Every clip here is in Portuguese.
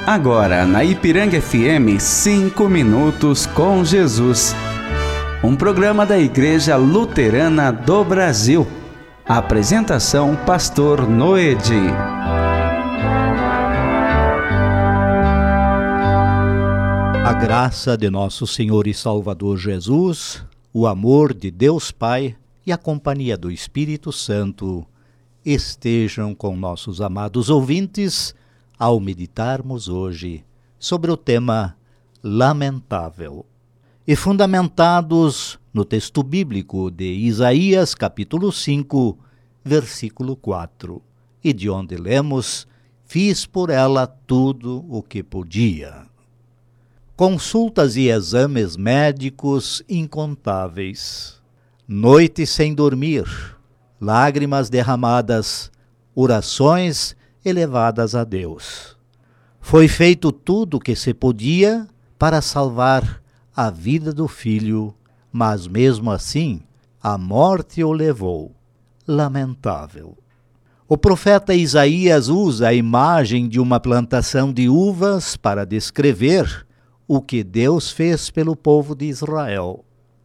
Agora na Ipiranga FM 5 minutos com Jesus. Um programa da Igreja Luterana do Brasil. Apresentação Pastor Noedi. A graça de nosso Senhor e Salvador Jesus, o amor de Deus Pai e a companhia do Espírito Santo estejam com nossos amados ouvintes ao meditarmos hoje sobre o tema lamentável. E fundamentados no texto bíblico de Isaías, capítulo 5, versículo 4, e de onde lemos: fiz por ela tudo o que podia. Consultas e exames médicos incontáveis, noites sem dormir, lágrimas derramadas, orações elevadas a Deus. Foi feito tudo o que se podia para salvar a vida do filho, mas mesmo assim a morte o levou. Lamentável. O profeta Isaías usa a imagem de uma plantação de uvas para descrever o que Deus fez pelo povo de Israel.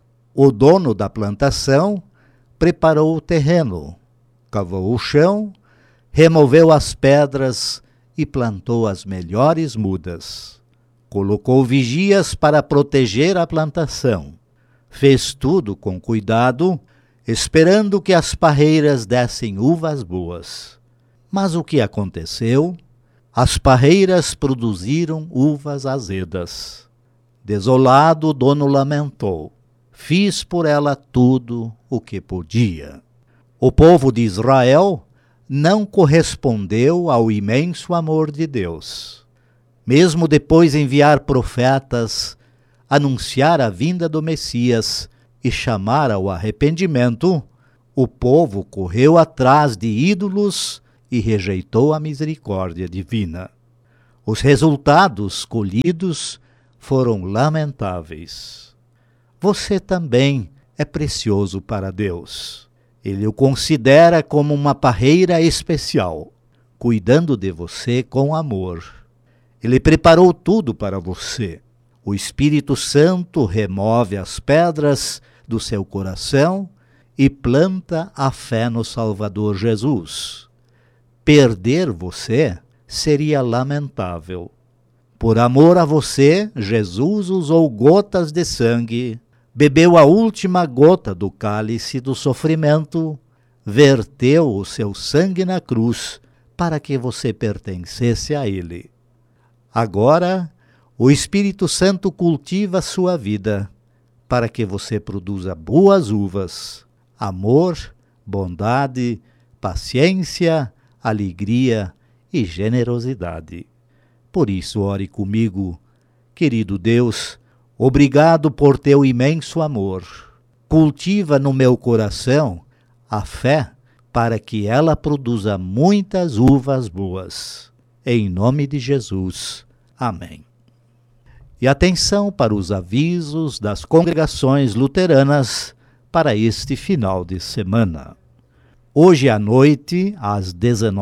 O dono da plantação preparou o terreno, cavou o chão, removeu as pedras e plantou as melhores mudas. Colocou vigias para proteger a plantação. Fez tudo com cuidado, esperando que as parreiras dessem uvas boas. Mas o que aconteceu? As parreiras produziram uvas azedas. Desolado, o dono lamentou: fiz por ela tudo o que podia. O povo de Israel não correspondeu ao imenso amor de Deus. Mesmo depois de enviar profetas, anunciar a vinda do Messias e chamar ao arrependimento, o povo correu atrás de ídolos e rejeitou a misericórdia divina. Os resultados colhidos foram lamentáveis. Você também é precioso para Deus. Ele o considera como uma parreira especial, cuidando de você com amor. Ele preparou tudo para você. O Espírito Santo remove as pedras do seu coração e planta a fé no Salvador Jesus. Perder você seria lamentável. Por amor a você, Jesus usou gotas de sangue, bebeu a última gota do cálice do sofrimento, verteu o seu sangue na cruz para que você pertencesse a Ele. Agora, o Espírito Santo cultiva a sua vida para que você produza boas uvas, amor, bondade, paciência, alegria e generosidade. Por isso, ore comigo. Querido Deus, obrigado por teu imenso amor. Cultiva no meu coração a fé para que ela produza muitas uvas boas. Em nome de Jesus. Amém. E atenção para os avisos das congregações luteranas para este final de semana. Hoje à noite, às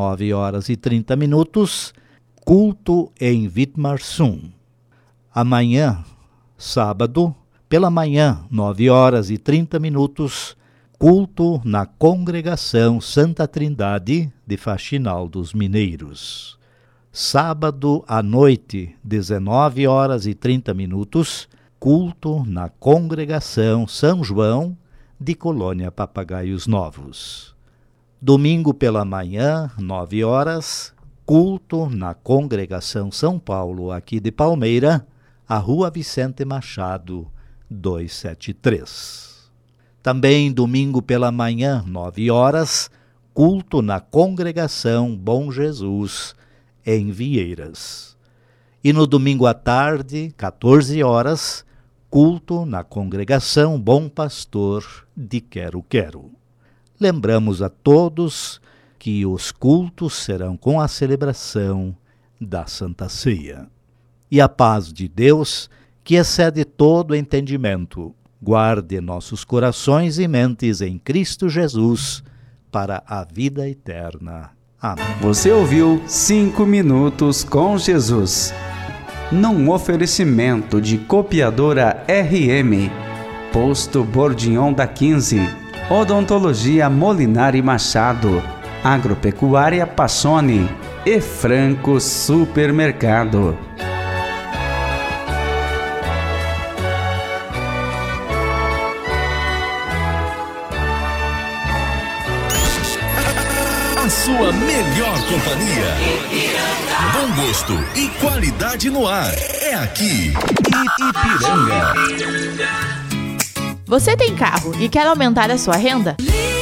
19h30, culto em Vidmarsum. Amanhã, sábado, pela manhã, 9h30, culto na Congregação Santa Trindade de Faxinal dos Mineiros. Sábado à noite, 19h30, culto na Congregação São João de Colônia Papagaios Novos. Domingo pela manhã, 9h, culto na Congregação São Paulo, aqui de Palmeira, a Rua Vicente Machado, 273. Também domingo pela manhã, 9h, culto na Congregação Bom Jesus, em Vieiras. E no domingo à tarde, 14h, culto na Congregação Bom Pastor de Quero-Quero. Lembramos a todos que os cultos serão com a celebração da Santa Ceia. E a paz de Deus, que excede todo entendimento, guarde nossos corações e mentes em Cristo Jesus para a vida eterna. Amém. Você ouviu 5 minutos com Jesus. num oferecimento de Copiadora RM, Posto Bordignon da 15, Odontologia Molinari Machado, Agropecuária Passoni e Franco Supermercado. Sua melhor companhia. Bom gosto e qualidade no ar. É aqui, Ipiranga. Você tem carro e quer aumentar a sua renda?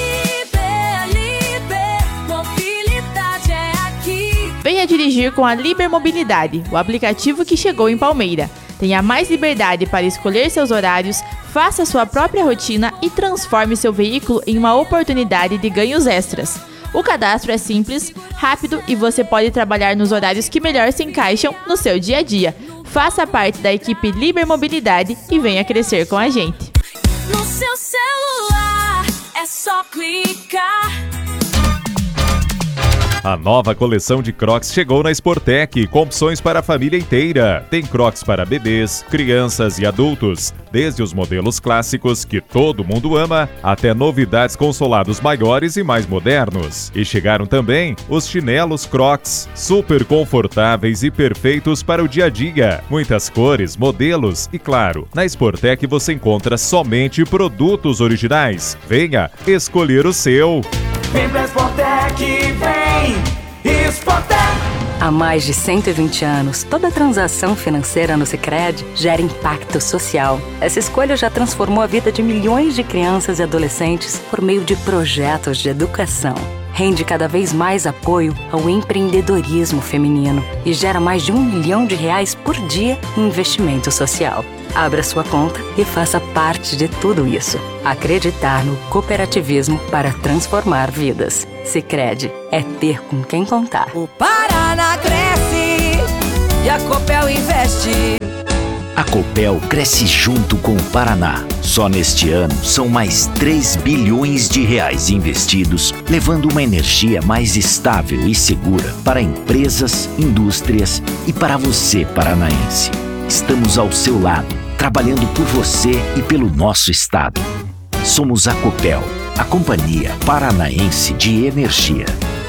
Mobilidade é aqui. Venha dirigir com a Liber Mobilidade, o aplicativo que chegou em Palmeira. Tenha mais liberdade para escolher seus horários, faça sua própria rotina e transforme seu veículo em uma oportunidade de ganhos extras. O cadastro é simples, rápido e você pode trabalhar nos horários que melhor se encaixam no seu dia a dia. Faça parte da equipe Liber Mobilidade e venha crescer com a gente. No seu celular é só clicar. A nova coleção de Crocs chegou na Sportec, com opções para a família inteira. Tem Crocs para bebês, crianças e adultos, desde os modelos clássicos que todo mundo ama, até novidades com solados maiores e mais modernos. E chegaram também os chinelos Crocs, super confortáveis e perfeitos para o dia a dia. Muitas cores, modelos e, claro, na Sportec você encontra somente produtos originais. Venha escolher o seu. Vem pra Sportec, vem! Sportec! Há mais de 120 anos, toda transação financeira no Sicredi gera impacto social. Essa escolha já transformou a vida de milhões de crianças e adolescentes por meio de projetos de educação. Rende cada vez mais apoio ao empreendedorismo feminino e gera mais de R$1 milhão por dia em investimento social. Abra sua conta e faça parte de tudo isso. Acreditar no cooperativismo para transformar vidas. Sicredi é ter com quem contar. O Paraná cresce e a Copel investe. A Copel cresce junto com o Paraná. Só neste ano são mais 3 bilhões de reais investidos, levando uma energia mais estável e segura para empresas, indústrias e para você, paranaense. Estamos ao seu lado, trabalhando por você e pelo nosso estado. Somos a Copel, a Companhia Paranaense de Energia.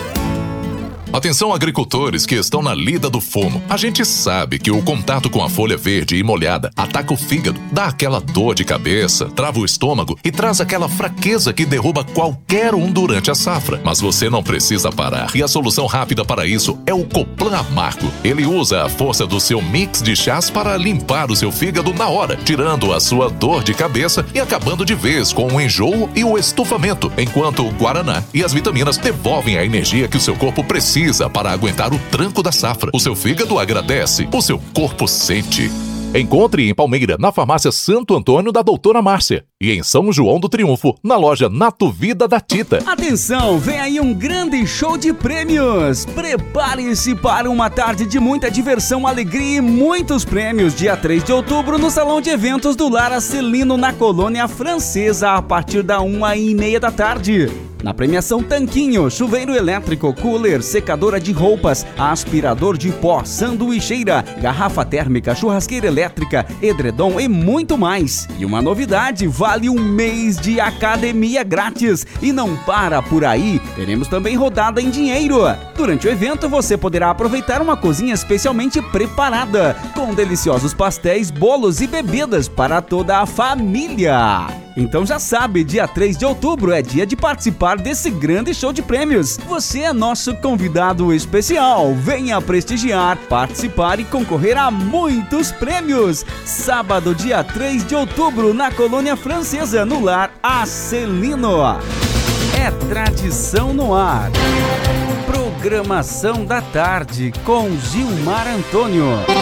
Atenção, agricultores que estão na lida do fumo. A gente sabe que o contato com a folha verde e molhada ataca o fígado, dá aquela dor de cabeça, trava o estômago e traz aquela fraqueza que derruba qualquer um durante a safra. Mas você não precisa parar. E a solução rápida para isso é o Coplan Amargo. Ele usa a força do seu mix de chás para limpar o seu fígado na hora, tirando a sua dor de cabeça e acabando de vez com o enjoo e o estufamento, enquanto o Guaraná e as vitaminas devolvem a energia que o seu corpo precisa para aguentar o tranco da safra. O seu fígado agradece, o seu corpo sente. Encontre em Palmeira, na farmácia Santo Antônio da Doutora Márcia. E em São João do Triunfo, na loja Nato Vida da Tita. Atenção, vem aí um grande show de prêmios. Prepare-se para uma tarde de muita diversão, alegria e muitos prêmios. Dia 3 de outubro, no Salão de Eventos do Lar Acelino, na Colônia Francesa, a partir da 1h30 da tarde. Na premiação tanquinho, chuveiro elétrico, cooler, secadora de roupas, aspirador de pó, sanduicheira, garrafa térmica, churrasqueira elétrica, edredom e muito mais. E uma novidade, vale um mês de academia grátis. E não para por aí, teremos também rodada em dinheiro. Durante o evento você poderá aproveitar uma cozinha especialmente preparada, com deliciosos pastéis, bolos e bebidas para toda a família. Então já sabe, dia 3 de outubro é dia de participar desse grande show de prêmios. Você é nosso convidado especial. Venha prestigiar, participar e concorrer a muitos prêmios. Sábado, dia 3 de outubro, na Colônia Francesa, no Lar Acelino. É tradição no ar. Programação da tarde com Gilmar Antônio.